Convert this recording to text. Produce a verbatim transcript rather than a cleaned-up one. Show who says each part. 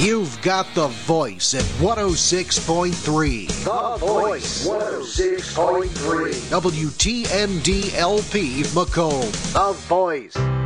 Speaker 1: You've got the voice at one oh six point three.
Speaker 2: The Voice, one oh six point three.
Speaker 1: W T N D L P Macomb.
Speaker 2: The Voice.